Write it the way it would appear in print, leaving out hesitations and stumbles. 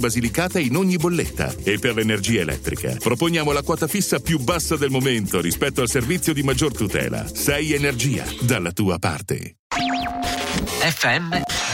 Basilicata in ogni bolletta. E per l'energia elettrica proponiamo la quota fissa più bassa del momento rispetto al servizio di maggior tutela. 6 Energia, dalla tua parte. FM